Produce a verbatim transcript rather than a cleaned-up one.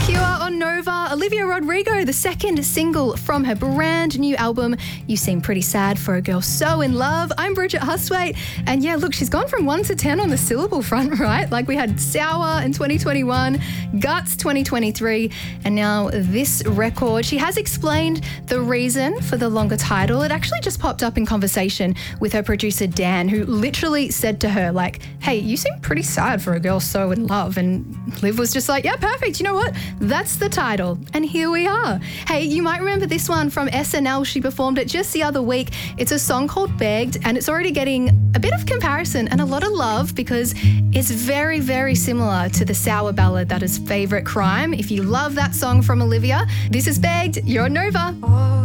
Cure on Nova. Olivia Rodrigo, the second single from her brand new album, You Seem Pretty Sad for a Girl So In Love. I'm Bridget Hustwaite. And yeah, look, she's gone from one to ten on the syllable front, right? Like we had Sour in twenty twenty-one, Guts twenty twenty-three, and now this record. She has explained the reason for the longer title. It actually just popped up in conversation with her producer, Dan, who literally said to her, like, hey, you seem pretty sad for a girl so in love. And Liv was just like, yeah, perfect. You know what? That's the title. And here we are. Hey, you might remember this one from S N L. She performed it just the other week. It's a song called Begged, and it's already getting a bit of comparison and a lot of love because it's very, very similar to the sour ballad that is Favorite Crime. If you love that song from Olivia, this is Begged. You're on Nova.